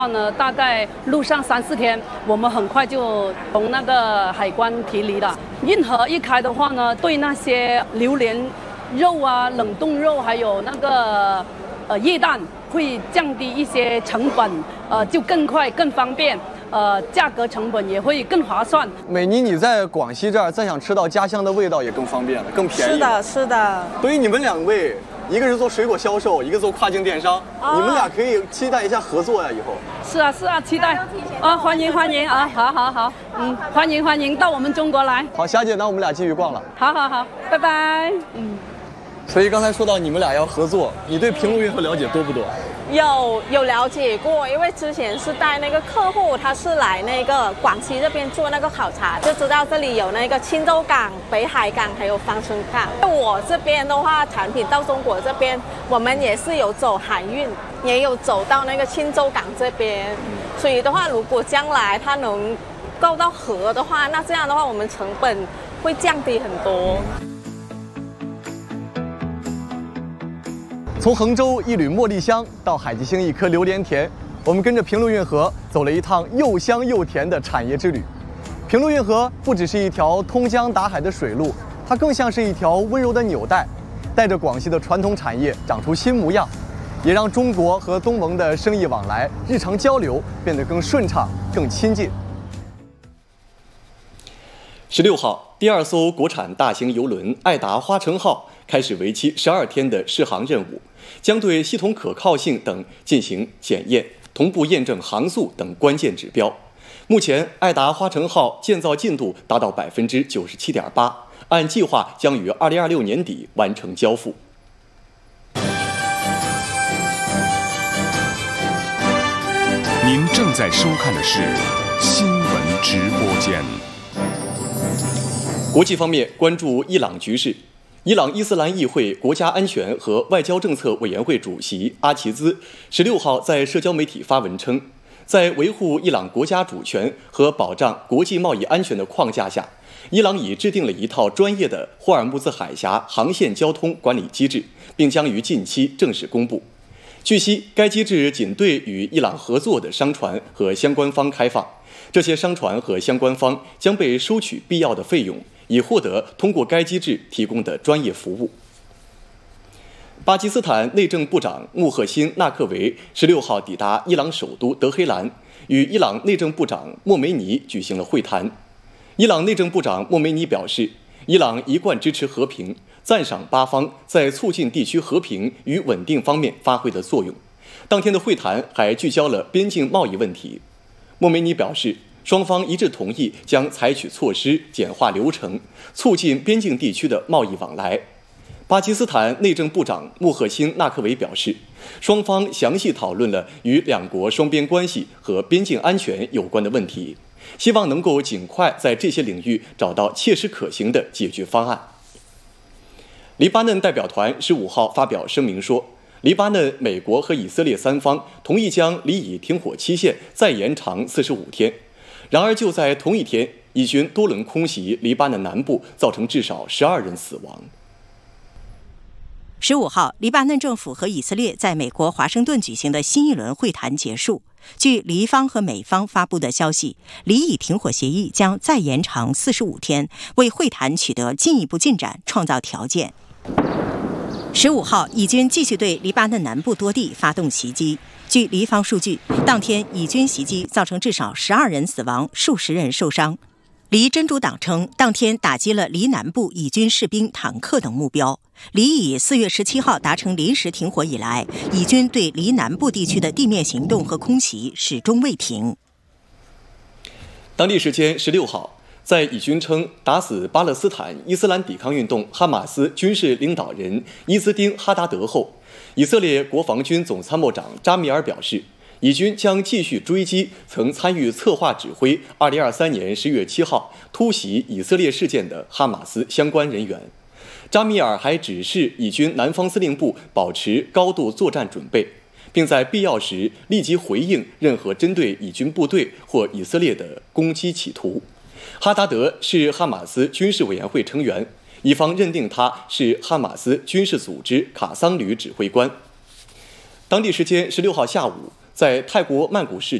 大概路上3、4天，我们很快就从那个海关提离了。运河一开的话呢，对那些榴莲肉啊、冷冻肉，还有那个液蛋，会降低一些成本，就更快、更方便。价格成本也会更划算。 美妮，你在广西这儿再想吃到家乡的味道也更方便了，更便宜。 是的，是的。 对于你们2位，一个是做水果销售，一个做跨境电商，你们俩可以期待一下合作呀，以后。 是啊，期待。欢迎啊，好，欢迎到我们中国来。 好，霞姐，那我们俩继续逛了。 好，拜拜。 所以刚才说到你们俩要合作，你对平陆运河了解多不多？ 有了解过，因为之前是带那个客户，他是来那个广西这边做那个考察，就知道这里有那个钦州港、北海港还有芳村港。我这边的话，产品到中国这边，我们也是有走海运，也有走到那个钦州港这边。所以的话，如果将来它能够到河的话，那这样的话，我们成本会降低很多。 从衡州一缕茉莉香到海吉星一颗榴莲田，我们跟着平陆运河走了一趟又香又甜的产业之旅。平陆运河不只是一条通江达海的水路，它更像是一条温柔的纽带，带着广西的传统产业长出新模样，也让中国和东盟的生意往来、日常交流变得更顺畅、更亲近。16号，第2艘国产大型邮轮爱达花城号开始为期12天的试航任务，将对系统可靠性等进行检验，同步验证航速等关键指标。目前，爱达花城号建造进度达到97.8%，按计划将于2026年底完成交付。 您正在收看的是新闻直播间。 国际方面，关注伊朗局势。伊朗伊斯兰议会国家安全和外交政策委员会主席阿齐兹16号在社交媒体发文称，在维护伊朗国家主权和保障国际贸易安全的框架下，伊朗已制定了一套专业的霍尔木兹海峡航线交通管理机制，并将于近期正式公布。据悉，该机制仅对与伊朗合作的商船和相关方开放，这些商船和相关方将被收取必要的费用，以获得通过该机制提供的专业服务。巴基斯坦内政部长穆赫辛·纳克维16号抵达伊朗首都德黑兰，与伊朗内政部长莫梅尼举行了会谈。伊朗内政部长莫梅尼表示，伊朗一贯支持和平，赞赏巴方在促进地区和平与稳定方面发挥的作用。当天的会谈还聚焦了边境贸易问题。莫梅尼表示，双方一致同意将采取措施简化流程，促进边境地区的贸易往来。巴基斯坦内政部长穆赫辛·纳克维表示，双方详细讨论了与两国双边关系和边境安全有关的问题，希望能够尽快在这些领域找到切实可行的解决方案。黎巴嫩代表团15号发表声明说，黎巴嫩、美国和以色列3方同意将离以停火期限再延长45天。然而，就在同一天，以军多轮空袭黎巴嫩南部，造成至少12人死亡。 15号，黎巴嫩政府和以色列在美国华盛顿举行的新一轮会谈结束。据黎方和美方发布的消息，离以停火协议将再延长45天，为会谈取得进一步进展创造条件。15号，以军继续对黎巴嫩南部多地发动袭击。据黎方数据，当天以军袭击造成至少12人死亡，数十人受伤。黎真主党称，当天打击了黎南部以军士兵、坦克等目标。黎以4月17号达成临时停火以来，以军对黎南部地区的地面行动和空袭始终未停。 当地时间16号，在以军称打死巴勒斯坦伊斯兰抵抗运动哈马斯军事领导人伊兹丁·哈达德后，以色列国防军总参谋长扎米尔表示，以军将继续追击曾参与策划指挥2023年10月7号突袭以色列事件的哈马斯相关人员。扎米尔还指示以军南方司令部保持高度作战准备，并在必要时立即回应任何针对以军部队或以色列的攻击企图。哈达德是哈马斯军事委员会成员，一方认定他是哈马斯军事组织卡桑旅指挥官。当地时间16号下午， 在泰国曼谷市